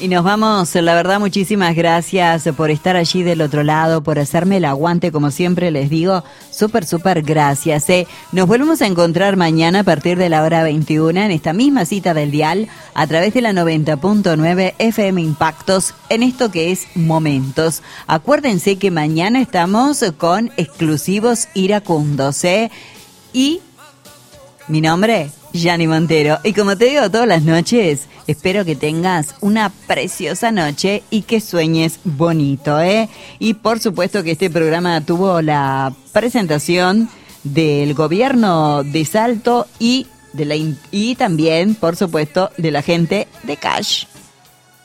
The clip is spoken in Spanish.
Y nos vamos, la verdad, muchísimas gracias por estar allí del otro lado, por hacerme el aguante, como siempre les digo, súper gracias. Nos volvemos a encontrar mañana a partir de la hora 21 en esta misma cita del dial, a través de la 90.9 FM Impactos, en esto que es Momentos. Acuérdense que mañana estamos con exclusivos iracundos, y mi nombre, Yani Montero. Y como te digo todas las noches, espero que tengas una preciosa noche y que sueñes bonito, Y por supuesto que este programa tuvo la presentación del gobierno de Salto y también, por supuesto, de la gente de Cash.